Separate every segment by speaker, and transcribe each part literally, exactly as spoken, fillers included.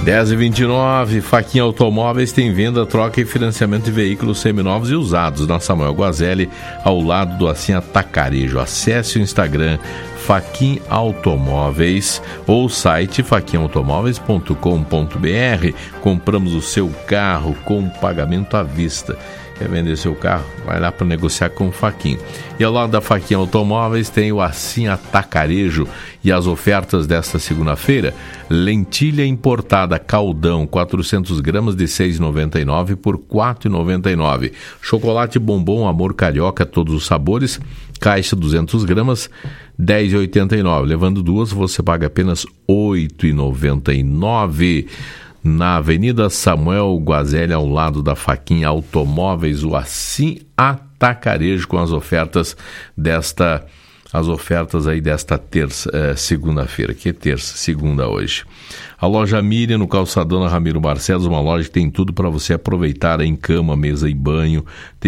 Speaker 1: dez e vinte e nove, Faquinha Automóveis tem venda, troca e financiamento de veículos seminovos e usados na Samuel Guazelli, ao lado do Assim Atacarejo. Acesse o Instagram Faquinha Automóveis ou o site faquinha automóveis ponto com ponto b r. Compramos o seu carro com pagamento à vista. Quer vender seu carro? Vai lá para negociar com o Faquinha. E ao lado da Faquinha Automóveis tem o Assim Atacarejo e as ofertas desta segunda-feira: lentilha importada Caldão, quatrocentos gramas de seis reais e noventa e nove centavos por quatro reais e noventa e nove centavos. Chocolate Bombom Amor Carioca, todos os sabores, caixa duzentas gramas, dez reais e oitenta e nove centavos. Levando duas, você paga apenas oito reais e noventa e nove centavos. Na Avenida Samuel Guazelli, ao lado da Faquinha Automóveis, o Assim Atacarejo, com as ofertas desta, as ofertas aí desta terça, eh, segunda-feira, que é terça, segunda hoje. A loja Miriam, no calçadão na Ramiro Barcelos, uma loja que tem tudo para você aproveitar em cama, mesa e banho,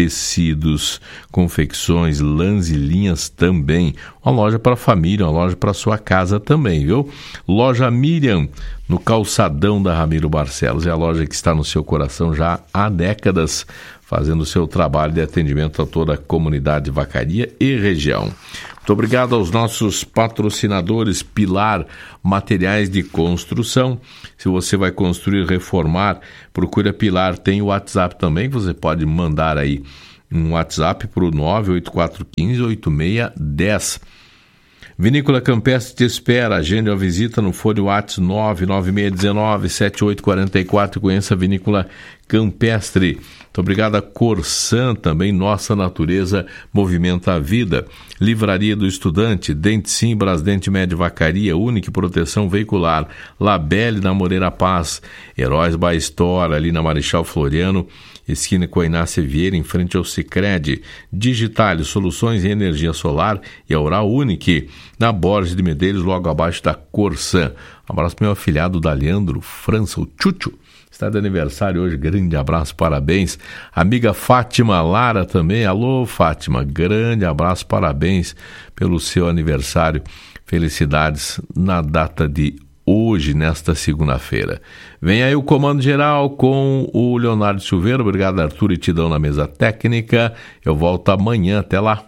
Speaker 1: tecidos, confecções, lãs e linhas também. Uma loja para a família, uma loja para sua casa também, viu? Loja Miriam, no calçadão da Ramiro Barcelos, é a loja que está no seu coração já há décadas, fazendo o seu trabalho de atendimento a toda a comunidade Vacaria e região. Muito obrigado aos nossos patrocinadores, Pilar Materiais de Construção. Se você vai construir, reformar, procura Pilar. Tem o WhatsApp também, que você pode mandar aí um WhatsApp para o nove oito quatro um cinco oito seis um zero. Vinícola Campestre te espera, agende a visita no fone WhatsApp nove nove seis um nove sete oito quatro quatro, conheça a Vinícola Campestre. Muito obrigado a Corsan, também Nossa Natureza Movimenta a Vida. Livraria do Estudante, Dente Sim, Brasdente Médio Vacaria, Única Proteção Veicular, Labelle na Moreira Paz, Heróis by Store, ali na Marechal Floriano, esquina com a Inácia Vieira, em frente ao Sicredi. Digitale, soluções em energia solar, e a Oral Unique, na Borges de Medeiros, logo abaixo da Corsan. Um abraço para o meu afilhado da Leandro França, o Chuchu. Está de aniversário hoje, grande abraço, parabéns. Amiga Fátima Lara também, alô Fátima, grande abraço, parabéns pelo seu aniversário. Felicidades na data de hoje, nesta segunda-feira. Vem aí o Comando Geral com o Leonardo Silveira. Obrigado, Arthur e Tidão na mesa técnica. Eu volto amanhã, até lá.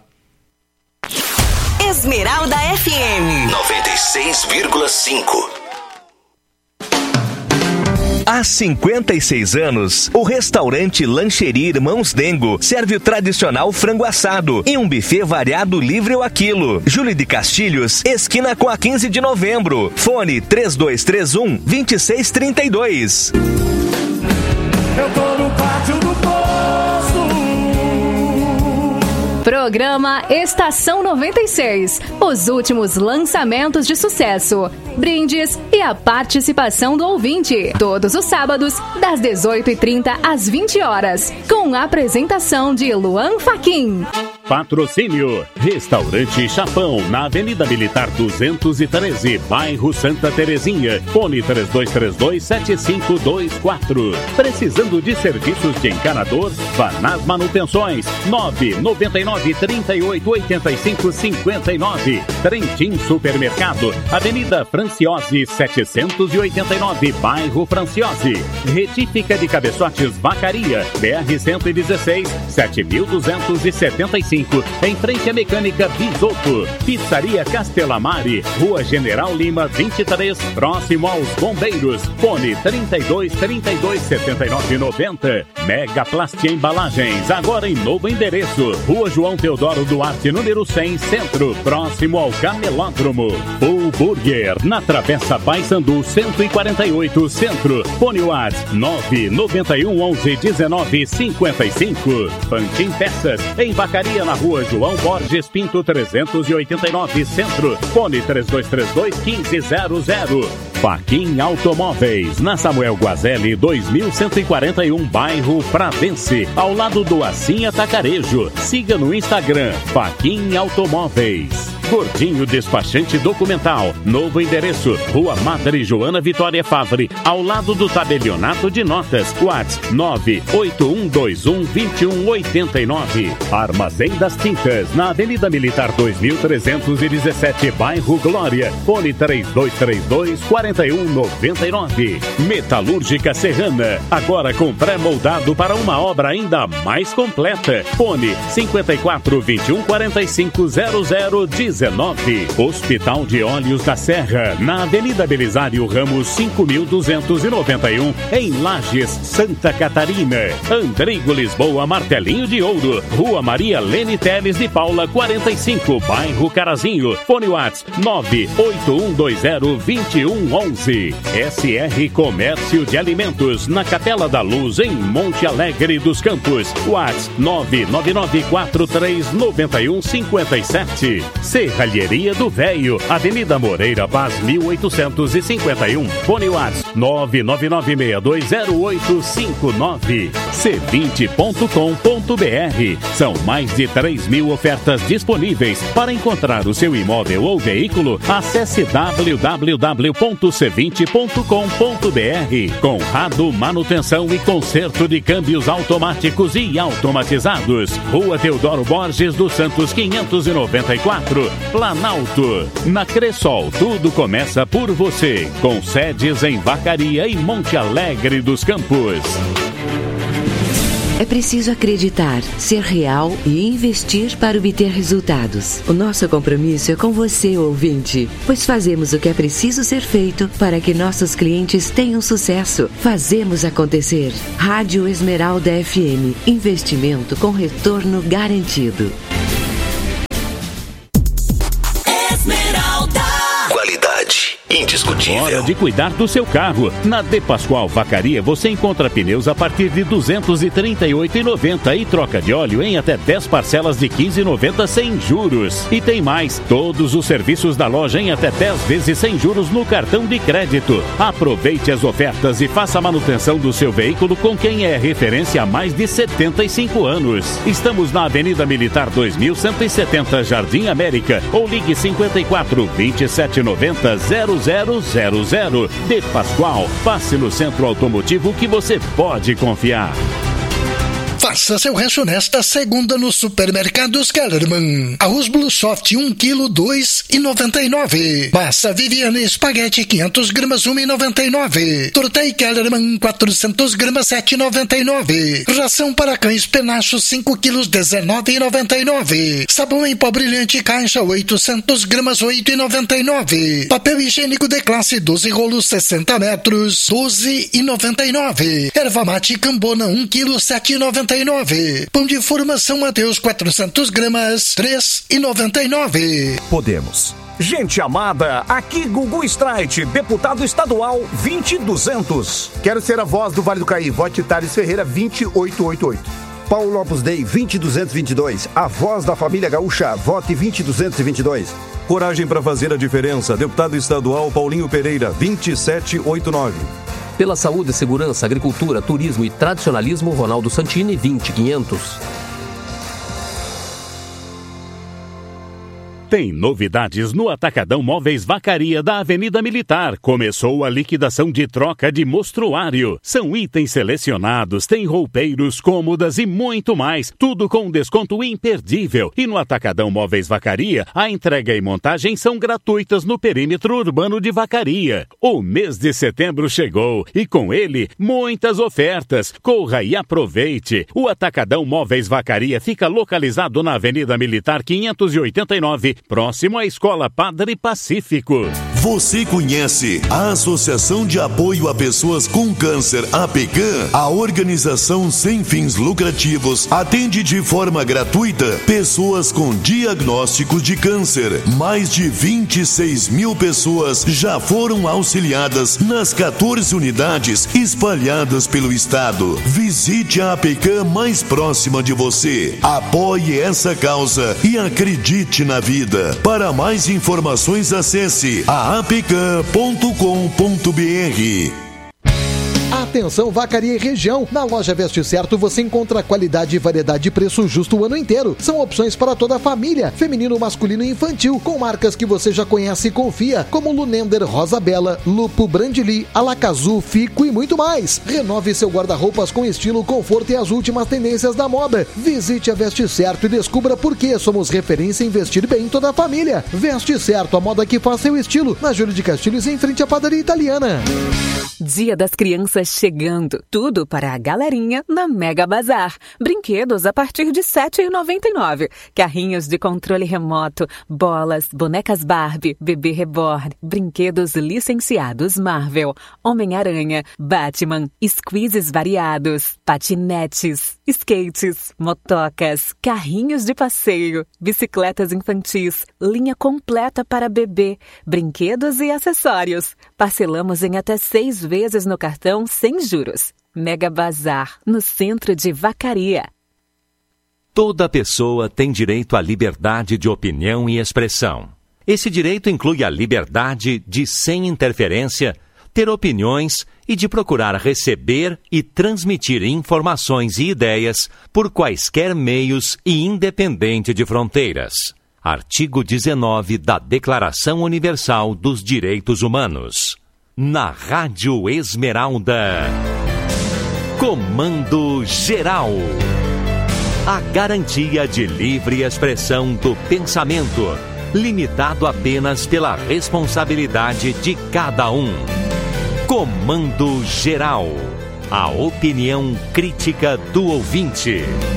Speaker 2: Esmeralda F M
Speaker 3: noventa e seis vírgula cinco.
Speaker 4: Há cinquenta e seis anos, o restaurante Lancheria Irmãos Dengo serve o tradicional frango assado e um buffet variado livre ao aquilo. Júlio de Castilhos, esquina com a quinze de novembro. Fone três dois três um, dois seis três dois.
Speaker 5: Eu tô no pátio do posto.
Speaker 6: Programa Estação noventa e seis. Os últimos lançamentos de sucesso, brindes e a participação do ouvinte. Todos os sábados, das dezoito e trinta às vinte horas. Com a apresentação de Luan Faquin.
Speaker 7: Patrocínio: Restaurante Chapão, na Avenida Militar duzentos e treze, bairro Santa Terezinha. Fone três dois três dois, sete cinco dois quatro. Precisando de serviços de encanador? Vá nas manutenções. nove nove nove, três oito oito cinco cinco nove. Trentin Supermercado, Avenida Franciose setecentos e oitenta e nove, bairro Franciose. Retífica de cabeçotes Vacaria, B R cento e dezesseis, sete mil duzentos e setenta e cinco, em frente à Mecânica Bisoto. Pizzaria Castelamari, Rua General Lima vinte e três, próximo aos Bombeiros. Fone trinta e dois, trinta e dois, setenta e nove, noventa. Mega Plastia Embalagens, agora em novo endereço. Rua João Teodoro Duarte, número cem, Centro, próximo ao Camelódromo. Full Burger, na Travessa Paissandu cento e quarenta e oito, Centro. Fone WhatsApp nove nove um, onze, dezenove, cinquenta e cinco. Pantin Peças, em Vacaria, na Rua João Borges Pinto trezentos e oitenta e nove, Centro. Fone três dois três dois, um cinco zero zero. Faquin Automóveis, na Samuel Guazelli dois mil cento e quarenta e um, bairro Pradense, ao lado do Assim Atacarejo. Siga no Instagram Faquin Automóveis. Gordinho Despachante Documental. Novo endereço, Rua Madre Joana Vitória Favre, ao lado do tabelionato de notas. WhatsApp nove oito um dois um dois um oito nove. Armazém das Tintas, na Avenida Militar dois mil trezentos e dezessete, bairro Glória. Fone três dois três dois, quatro um nove nove. Metalúrgica Serrana, agora com pré-moldado para uma obra ainda mais completa. Fone cinco quatro dois um quatro cinco zero zero um nove. Hospital de Olhos da Serra, na Avenida Belisário Ramos cinco mil duzentos e noventa e um, em Lages, Santa Catarina. Andrigo Lisboa Martelinho de Ouro, Rua Maria Lene Teles de Paula quarenta e cinco, bairro Carazinho. Fone WhatsApp nove oito um dois zero dois um um um. S R Comércio de Alimentos, na Capela da Luz, em Monte Alegre dos Campos. WhatsApp nove nove nove quatro três nove um cinco sete. Serralheria do Véio, Avenida Moreira Paz mil oitocentos e cinquenta e um. Fone WhatsApp nove nove nove seis dois zero oito cinco nove. C vinte ponto com ponto b r. São mais de três mil ofertas disponíveis. Para encontrar o seu imóvel ou veículo, acesse w w w ponto c vinte ponto com ponto b r. Conrado Manutenção e Conserto de Câmbios Automáticos e Automatizados. Rua Teodoro Borges dos Santos quinhentos e noventa e quatro, Planalto. Na Cressol, tudo começa por você. Com sedes em Vacaria e Monte Alegre dos Campos.
Speaker 8: É preciso acreditar, ser real e investir para obter resultados. O nosso compromisso é com você, ouvinte, pois fazemos o que é preciso ser feito para que nossos clientes tenham sucesso. Fazemos acontecer. Rádio Esmeralda F M. Investimento com retorno garantido.
Speaker 3: Indiscutível.
Speaker 7: Hora de cuidar do seu carro. Na De Pascoal Vacaria você encontra pneus a partir de duzentos e trinta e oito reais e noventa centavos e troca de óleo em até dez parcelas de quinze reais e noventa centavos sem juros. E tem mais, todos os serviços da loja em até dez vezes sem juros no cartão de crédito. Aproveite as ofertas e faça a manutenção do seu veículo com quem é referência há mais de setenta e cinco anos. Estamos na Avenida Militar dois mil cento e setenta, Jardim América, ou ligue cinco quatro, vinte e sete noventa, zero zero zero zero. De Pascoal, passe no centro automotivo que você pode confiar.
Speaker 9: Faça seu rancho nesta segunda no Supermercados Kellerman. Arroz Blue Soft um quilo, dois reais e noventa e nove. Massa Viviane Espaguete quinhentas gramas, um real e noventa e nove. Tortei Kellerman quatrocentas gramas, sete reais e noventa e nove. Ração para cães Penacho cinco quilos, dezenove reais e noventa e nove. Sabão em pó brilhante caixa oitocentas gramas, oito reais e noventa e nove. Papel higiênico de classe doze rolos, sessenta metros, doze reais e noventa e nove. Erva mate Cambona um quilo, sete reais e noventa e nove. Pão de formação Mateus quatrocentas gramas, três reais e noventa e nove.
Speaker 10: Podemos. Gente amada, aqui Gugu Streit, deputado estadual vinte duzentos.
Speaker 11: Quero ser a voz do Vale do Caí, vote Thales Ferreira vinte oito oito oito.
Speaker 12: Paulo Opus Dei vinte duzentos e vinte e dois, a voz da família gaúcha, vote vinte duzentos e vinte e dois.
Speaker 13: Coragem para fazer a diferença, deputado estadual Paulinho Pereira vinte e sete oitenta e nove.
Speaker 14: Pela saúde, segurança, agricultura, turismo e tradicionalismo, Ronaldo Santini vinte quinhentos.
Speaker 7: Tem novidades no Atacadão Móveis Vacaria da Avenida Militar. Começou a liquidação de troca de mostruário. São itens selecionados, tem roupeiros, cômodas e muito mais. Tudo com um desconto imperdível. E no Atacadão Móveis Vacaria, a entrega e montagem são gratuitas no perímetro urbano de Vacaria. O mês de setembro chegou e com ele, muitas ofertas. Corra e aproveite. O Atacadão Móveis Vacaria fica localizado na Avenida Militar quinhentos e oitenta e nove, próximo à Escola Padre Pacífico.
Speaker 15: Você conhece a Associação de Apoio a Pessoas com Câncer, A P C A M? A organização sem fins lucrativos atende de forma gratuita pessoas com diagnóstico de câncer. Mais de vinte e seis mil pessoas já foram auxiliadas nas quatorze unidades espalhadas pelo estado. Visite a A P C A M mais próxima de você. Apoie essa causa e acredite na vida. Para mais informações, acesse a apcam ponto com ponto b r.
Speaker 16: A Atenção, Vacaria e região. Na loja Veste Certo você encontra qualidade, variedade e preço justo o ano inteiro. São opções para toda a família, feminino, masculino e infantil, com marcas que você já conhece e confia, como Lunender, Rosa Bela, Lupo, Brandili, Alacazu, Fico e muito mais. Renove seu guarda-roupas com estilo, conforto e as últimas tendências da moda. Visite a Veste Certo e descubra por que somos referência em investir bem em toda a família. Veste Certo, a moda que faz seu estilo. Na Júlio de Castilhos, em frente à padaria italiana.
Speaker 17: Dia das Crianças chegando. Tudo para a galerinha na Mega Bazar. Brinquedos a partir de sete reais e noventa e nove centavos. Carrinhos de controle remoto, bolas, bonecas Barbie, bebê reborn, brinquedos licenciados Marvel, Homem-Aranha, Batman, squeezes variados, patinetes, skates, motocas, carrinhos de passeio, bicicletas infantis, linha completa para bebê, brinquedos e acessórios. Parcelamos em até seis vezes no cartão sem juros. Mega Bazar, no centro de Vacaria.
Speaker 18: Toda pessoa tem direito à liberdade de opinião e expressão. Esse direito inclui a liberdade de, sem interferência, ter opiniões e de procurar receber e transmitir informações e ideias por quaisquer meios e independente de fronteiras. Artigo dezenove da Declaração Universal dos Direitos Humanos. Na Rádio Esmeralda. Comando Geral. A garantia de livre expressão do pensamento, limitado apenas pela responsabilidade de cada um. Comando Geral. A opinião crítica do ouvinte.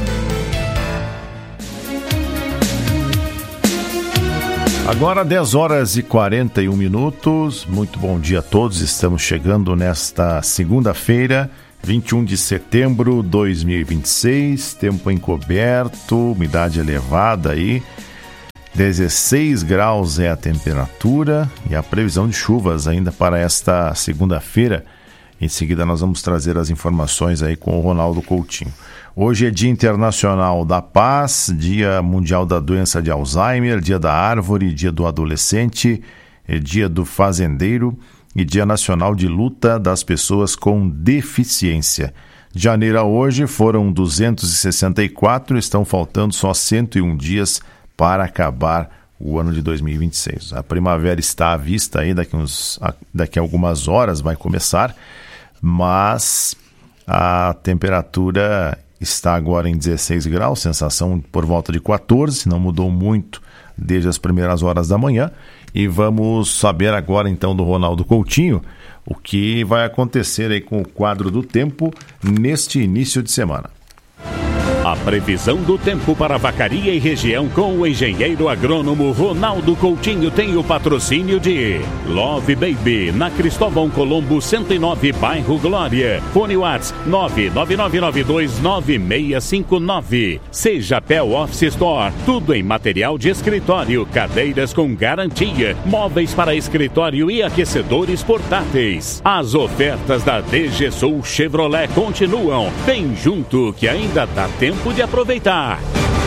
Speaker 19: Agora dez horas e quarenta e um minutos. Muito bom dia a todos. Estamos chegando nesta segunda-feira, vinte e um de setembro de dois mil e vinte e seis. Tempo encoberto, umidade elevada aí. dezesseis graus é a temperatura e a previsão de chuvas ainda para esta segunda-feira. Em seguida nós vamos trazer as informações aí com o Ronaldo Coutinho. Hoje é Dia Internacional da Paz, Dia Mundial da Doença de Alzheimer, Dia da Árvore, Dia do Adolescente, é Dia do Fazendeiro e Dia Nacional de Luta das Pessoas com Deficiência. De janeiro a hoje foram duzentos e sessenta e quatro, estão faltando só cento e um dias para acabar o ano de dois mil e vinte e seis. A primavera está à vista aí, daqui, uns, daqui a algumas horas vai começar, mas a temperatura está agora em dezesseis graus, sensação por volta de quatorze, não mudou muito desde as primeiras horas da manhã. E vamos saber agora então do Ronaldo Coutinho o que vai acontecer aí com o quadro do tempo neste início de semana.
Speaker 7: A previsão do tempo para Vacaria e região com o engenheiro agrônomo Ronaldo Coutinho tem o patrocínio de Love Baby, na Cristóvão Colombo cento e nove, bairro Glória. Fone WhatsApp nove nove nove nove dois nove seis cinco nove. Seja Pel Office Store, tudo em material de escritório, cadeiras com garantia, móveis para escritório e aquecedores portáteis. As ofertas da D G Sul Chevrolet continuam. Vem junto que ainda dá tempo de aproveitar.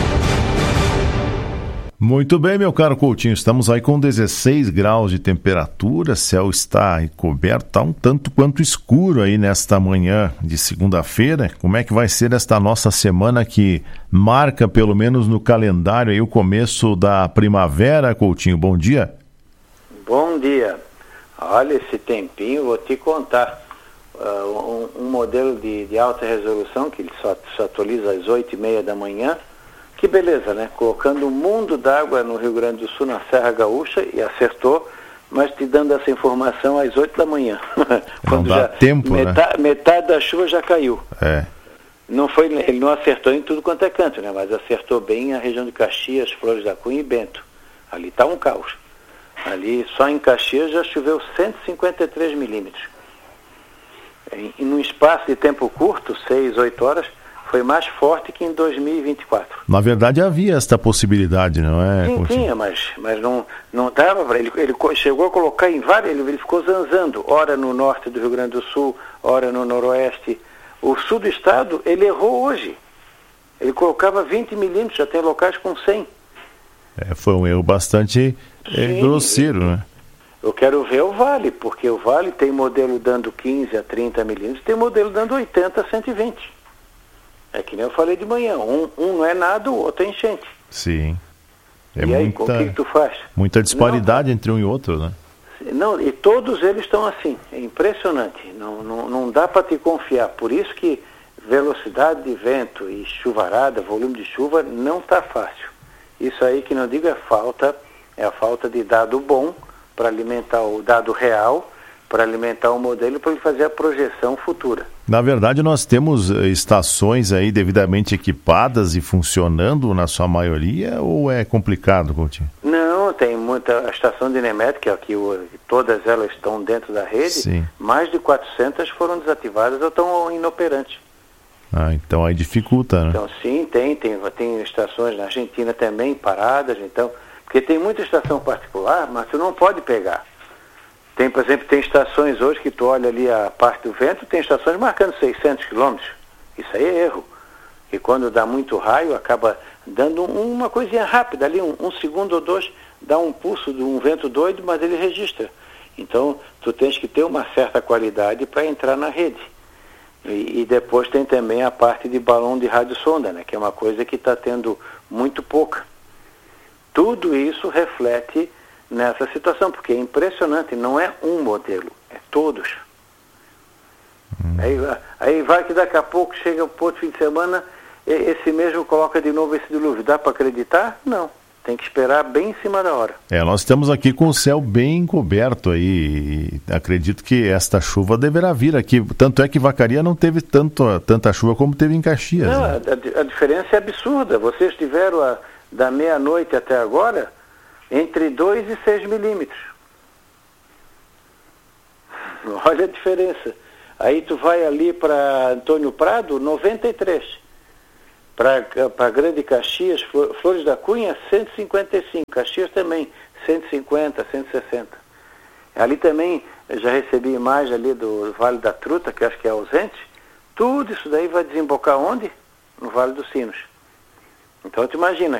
Speaker 19: Muito bem, meu caro Coutinho, estamos aí com dezesseis graus de temperatura, céu está aí coberto, está um tanto quanto escuro aí nesta manhã de segunda-feira. Como é que vai ser esta nossa semana que marca, pelo menos no calendário, aí o começo da primavera, Coutinho? Bom dia.
Speaker 20: Bom dia. Olha, esse tempinho, vou te contar. Uh, um, um modelo de, de alta resolução que ele só, só atualiza às oito e meia da manhã. Que beleza, né? Colocando um mundo d'água no Rio Grande do Sul, na Serra Gaúcha, e acertou, mas te dando essa informação às oito da manhã.
Speaker 19: Quando não dá já tempo,
Speaker 20: metade,
Speaker 19: né?
Speaker 20: Metade da chuva já caiu.
Speaker 19: É.
Speaker 20: Não foi, ele não acertou em tudo quanto é canto, né? Mas acertou bem a região de Caxias, Flores da Cunha e Bento. Ali está um caos. Ali, só em Caxias já choveu cento e cinquenta e três milímetros. Em, em um espaço de tempo curto, seis, oito horas, foi mais forte que em dois mil e vinte e quatro.
Speaker 19: Na verdade havia esta possibilidade, não é?
Speaker 20: Sim, tinha, mas, mas não, não dava para ele. Ele chegou a colocar em várias, ele, ele ficou zanzando, ora no norte do Rio Grande do Sul, ora no noroeste. O sul do estado, ele errou hoje. Ele colocava vinte milímetros, já tem locais com cem.
Speaker 19: É, foi um erro bastante é, grosseiro, né?
Speaker 20: Eu quero ver o Vale, porque o Vale tem modelo dando quinze a trinta milímetros, tem modelo dando oitenta a cento e vinte. É que nem eu falei de manhã, um, um não é nada, o outro é enchente.
Speaker 19: Sim. É
Speaker 20: e aí,
Speaker 19: muita,
Speaker 20: o que, que tu faz?
Speaker 19: Muita disparidade não, entre um e outro, né?
Speaker 20: Não, e todos eles estão assim, é impressionante, não, não, não dá para te confiar, por isso que velocidade de vento e chuvarada, volume de chuva, não está fácil. Isso aí que não digo é falta, é a falta de dado bom para alimentar o dado real, para alimentar o modelo, para ele fazer a projeção futura.
Speaker 19: Na verdade, nós temos estações aí devidamente equipadas e funcionando na sua maioria, ou é complicado, Coutinho?
Speaker 20: Não, tem muita. A estação de Enemet, que aqui o, todas elas estão dentro da rede, sim, mais de quatrocentas foram desativadas ou estão inoperantes.
Speaker 19: Ah, então aí dificulta, né?
Speaker 20: Então sim, tem, tem, tem estações na Argentina também paradas, então, porque tem muita estação particular, mas tu não pode pegar. Tem, por exemplo, tem estações hoje que tu olha ali a parte do vento, tem estações marcando seiscentos quilômetros. Isso aí é erro. E quando dá muito raio, acaba dando um, uma coisinha rápida ali, um, um segundo ou dois, dá um pulso de um vento doido, mas ele registra. Então, tu tens que ter uma certa qualidade para entrar na rede. E, e depois tem também a parte de balão de rádio-sonda, né, que é uma coisa que está tendo muito pouca. Tudo isso reflete nessa situação, porque é impressionante, não é um modelo, é todos. Hum. Aí, aí vai que daqui a pouco chega o outro fim de semana, esse mesmo coloca de novo esse dilúvio. Dá para acreditar? Não. Tem que esperar bem em cima da hora.
Speaker 19: É, nós estamos aqui com o céu bem coberto aí, e acredito que esta chuva deverá vir aqui. Tanto é que Vacaria não teve tanto, tanta chuva como teve em Caxias.
Speaker 20: Não,
Speaker 19: né?
Speaker 20: a, a diferença é absurda. Vocês tiveram a, da meia-noite até agora entre dois e seis milímetros. Olha a diferença. Aí tu vai ali para Antônio Prado, noventa e três. Para Grande Caxias, Flores da Cunha, cento e cinquenta e cinco. Caxias também, cento e cinquenta, cento e sessenta. Ali também, eu já recebi imagem ali do Vale da Truta, que eu acho que é ausente. Tudo isso daí vai desembocar onde? No Vale dos Sinos. Então, tu imagina,